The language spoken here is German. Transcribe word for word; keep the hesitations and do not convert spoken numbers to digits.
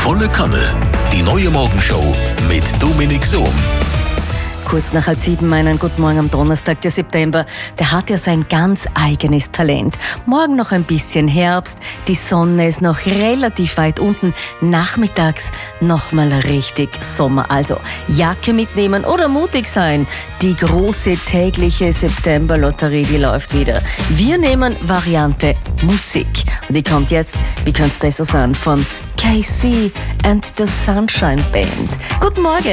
Volle Kanne. Die neue Morgenshow mit Dominik Sohm. Kurz nach halb sieben, meinen guten Morgen am Donnerstag, der September, der hat ja sein ganz eigenes Talent. Morgen noch ein bisschen Herbst, die Sonne ist noch relativ weit unten, nachmittags nochmal richtig Sommer. Also Jacke mitnehmen oder mutig sein. Die große tägliche September-Lotterie, die läuft wieder. Wir nehmen Variante Musik. Und die kommt jetzt, wie könnte es besser sein, von K C and the Sunshine Band. Guten Morgen!